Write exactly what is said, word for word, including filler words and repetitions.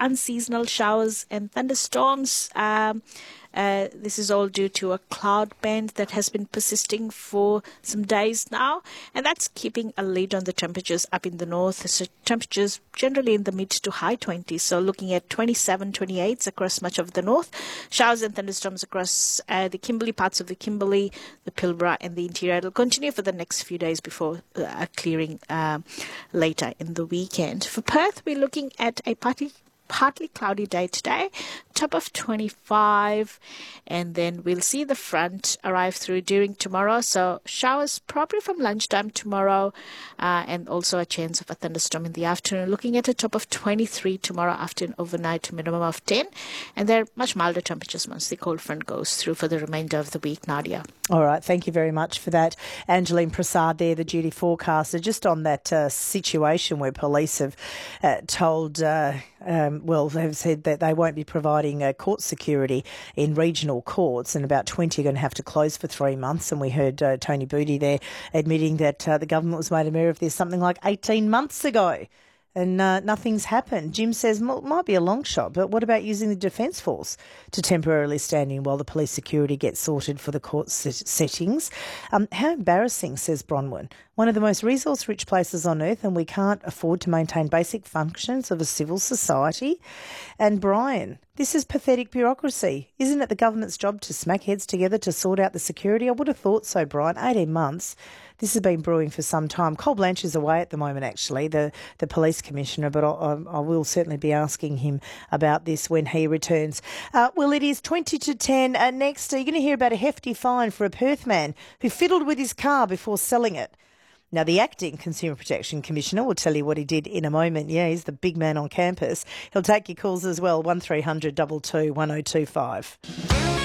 unseasonal showers and thunderstorms. Um, Uh, this is all due to a cloud band that has been persisting for some days now, and that's keeping a lid on the temperatures up in the north. So temperatures generally in the mid to high twenties, so looking at twenty-seven, twenty-eights across much of the north. Showers and thunderstorms across uh, the Kimberley, parts of the Kimberley, the Pilbara and the interior. It'll continue for the next few days before uh, clearing uh, later in the weekend. For Perth, we're looking at a partly partly cloudy day today, top of twenty-five, and then we'll see the front arrive through during tomorrow, so showers probably from lunchtime tomorrow, uh, and also a chance of a thunderstorm in the afternoon, looking at a top of twenty-three tomorrow afternoon, overnight minimum of ten, and they're much milder temperatures once the cold front goes through for the remainder of the week. Nadia. All right, thank you very much for that. Angeline Prasad there, the duty forecaster, just on that uh, situation where police have uh, told, uh, um, well, they've said that they won't be providing uh, court security in regional courts, and about twenty are going to have to close for three months. And we heard uh, Tony Booty there admitting that uh, the government was made aware of this something like eighteen months ago. And uh, nothing's happened. Jim says, well, it might be a long shot, but what about using the Defence Force to temporarily stand in while the police security gets sorted for the court set- settings? Um, how embarrassing, says Bronwyn. One of the most resource-rich places on earth, and we can't afford to maintain basic functions of a civil society. And Brian, this is pathetic bureaucracy. Isn't it the government's job to smack heads together to sort out the security? I would have thought so, Brian. eighteen months. This has been brewing for some time. Cole Blanche is away at the moment, actually, the, the police commissioner, but I, I will certainly be asking him about this when he returns. Uh, well, it is twenty to ten. Uh, next, uh, you're going to hear about a hefty fine for a Perth man who fiddled with his car before selling it. Now, the acting Consumer Protection Commissioner will tell you what he did in a moment. Yeah, he's the big man on campus. He'll take your calls as well, one three hundred two two one oh two five.